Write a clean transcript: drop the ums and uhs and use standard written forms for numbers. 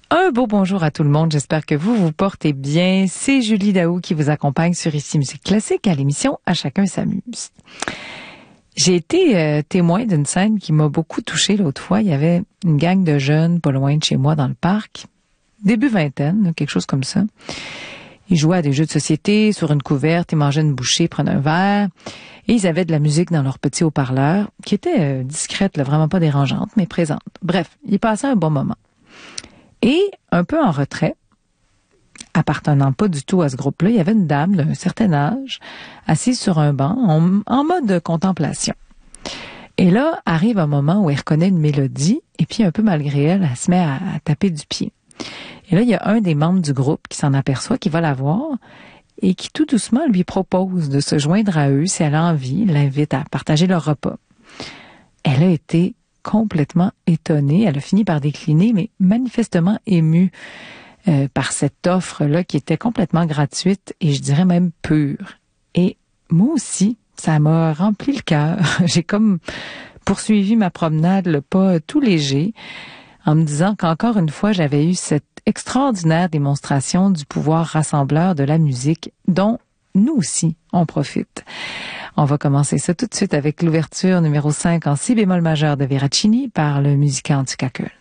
Un beau bonjour à tout le monde. J'espère que vous portez bien. C'est Julie Daou qui vous accompagne sur Ici Musique Classique à l'émission À chacun s'amuse. J'ai été témoin d'une scène qui m'a beaucoup touchée l'autre fois. Il y avait une gang de jeunes pas loin de chez moi dans le parc. Début vingtaine, quelque chose comme ça. Ils jouaient à des jeux de société sur une couverte, ils mangeaient une bouchée, prenaient un verre. Et ils avaient de la musique dans leur petit haut-parleur, qui était discrète, là, vraiment pas dérangeante, mais présente. Bref, ils passaient un bon moment. Et, un peu en retrait, appartenant pas du tout à ce groupe-là, il y avait une dame d'un certain âge, assise sur un banc, en mode contemplation. Et là, arrive un moment où elle reconnaît une mélodie, et puis un peu malgré elle, elle se met à taper du pied. Et là, il y a un des membres du groupe qui s'en aperçoit, qui va la voir, et qui tout doucement lui propose de se joindre à eux si elle a envie, l'invite à partager leur repas. Elle a été complètement étonnée. Elle a fini par décliner, mais manifestement émue par cette offre-là qui était complètement gratuite et je dirais même pure. Et moi aussi, ça m'a rempli le cœur. J'ai comme poursuivi ma promenade, le pas tout léger, en me disant qu'encore une fois, j'avais eu cette extraordinaire démonstration du pouvoir rassembleur de la musique dont nous aussi, on profite. On va commencer ça tout de suite avec l'ouverture numéro 5 en si bémol majeur de Veracini par le Musica Anticacle.